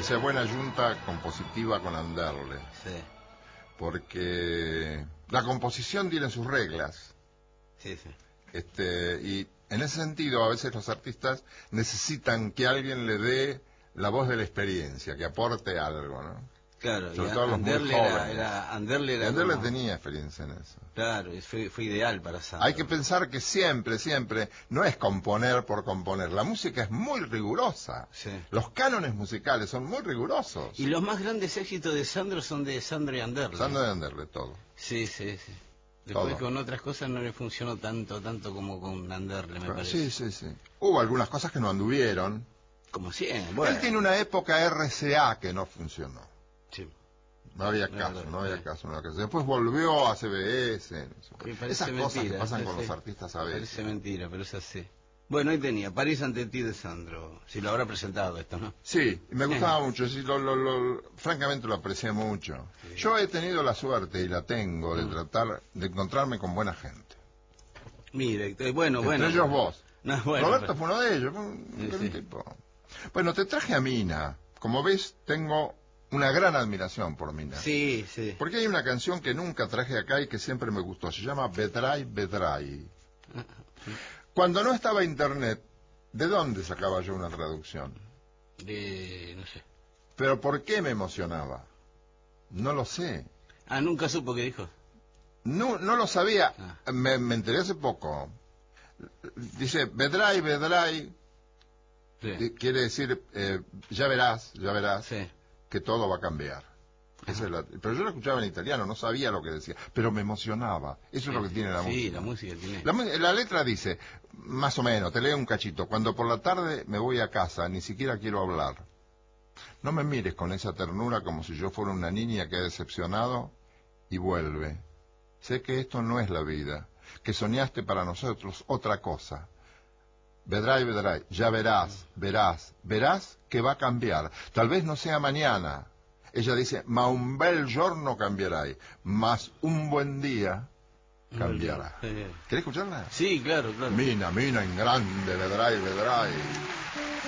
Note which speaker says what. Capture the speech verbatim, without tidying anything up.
Speaker 1: Esa buena yunta compositiva con Anderle.
Speaker 2: Sí.
Speaker 1: Porque la composición tiene sus reglas.
Speaker 2: Sí, sí.
Speaker 1: Este, y en ese sentido, a veces los artistas necesitan que alguien le dé la voz de la experiencia, que aporte algo, ¿no?
Speaker 2: Claro,
Speaker 1: Sobre
Speaker 2: y
Speaker 1: todo los muy
Speaker 2: Anderle era,
Speaker 1: jóvenes.
Speaker 2: era, Anderle era
Speaker 1: Anderle
Speaker 2: como...
Speaker 1: tenía experiencia en eso.
Speaker 2: Claro, y fue, fue ideal para Sandro.
Speaker 1: Hay que pensar que siempre, siempre, no es componer por componer. La música es muy rigurosa.
Speaker 2: Sí.
Speaker 1: Los cánones musicales son muy rigurosos.
Speaker 2: Y los más grandes éxitos de Sandro son de Sandro y Anderle.
Speaker 1: Sandro y Anderle, todo.
Speaker 2: Sí, sí, sí. Después
Speaker 1: Todo.
Speaker 2: con otras cosas no le funcionó tanto, tanto como con Anderle, me parece.
Speaker 1: Sí, sí, sí. Hubo algunas cosas que no anduvieron.
Speaker 2: Como siempre. Bueno.
Speaker 1: Él tiene una época R C A que no funcionó.
Speaker 2: Sí.
Speaker 1: No había
Speaker 2: No,
Speaker 1: caso,
Speaker 2: no,
Speaker 1: no había
Speaker 2: sí.
Speaker 1: caso, no había caso. Después volvió a C B S. No sé.
Speaker 2: Me parece
Speaker 1: Esas
Speaker 2: mentira,
Speaker 1: cosas que pasan
Speaker 2: sí,
Speaker 1: con
Speaker 2: sí.
Speaker 1: los artistas a veces.
Speaker 2: Parece mentira, pero es así. Bueno, ahí tenía, París ante ti de Sandro. Si lo habrá presentado esto, ¿no?
Speaker 1: Sí, me gustaba mucho, sí, lo, lo, lo, francamente lo aprecié mucho.
Speaker 2: Sí.
Speaker 1: Yo he tenido la suerte, y la tengo, de
Speaker 2: Mm.
Speaker 1: tratar de encontrarme con buena gente.
Speaker 2: Mire, eh, bueno,
Speaker 1: Entre
Speaker 2: bueno.
Speaker 1: ellos vos.
Speaker 2: No, bueno,
Speaker 1: Roberto
Speaker 2: pero-
Speaker 1: fue uno de ellos, fue un,
Speaker 2: Sí,
Speaker 1: gran
Speaker 2: sí.
Speaker 1: tipo. Bueno, te traje a Mina. Como ves, tengo una gran admiración por Mina.
Speaker 2: Sí, sí.
Speaker 1: Porque hay una canción que nunca traje acá y que siempre me gustó. Se llama Bedray, Bedray. Cuando no estaba internet, ¿de dónde sacaba yo una traducción?
Speaker 2: De, no sé.
Speaker 1: ¿Pero por qué me emocionaba? No lo sé.
Speaker 2: Ah, nunca supo qué dijo.
Speaker 1: No, no lo sabía.
Speaker 2: Ah.
Speaker 1: Me, me enteré hace poco. Dice, Bedray, Bedray.
Speaker 2: Sí.
Speaker 1: Quiere decir, eh, ya verás, ya verás,
Speaker 2: Sí.
Speaker 1: que todo va a cambiar. Esa es la, pero yo lo escuchaba en italiano, no sabía lo que decía, pero me emocionaba. Eso
Speaker 2: Sí,
Speaker 1: es lo que tiene la
Speaker 2: sí,
Speaker 1: música.
Speaker 2: Sí, la música tiene.
Speaker 1: La, mu- la letra dice, más o menos, te leo un cachito, cuando por la tarde me voy a casa, ni siquiera quiero hablar. No me mires con esa ternura como si yo fuera una niña que ha decepcionado y vuelve. Sé que esto no es la vida, que soñaste para nosotros otra cosa. Vedrai, vedrai, ya verás, verás, verás que va a cambiar. Tal vez no sea mañana. Ella dice, ma un bel giorno cambierai, mas un buen día cambiará.
Speaker 2: Sí.
Speaker 1: ¿Querés escucharla?
Speaker 2: Sí, claro, claro.
Speaker 1: Mina, mina en grande, vedrai, vedrai.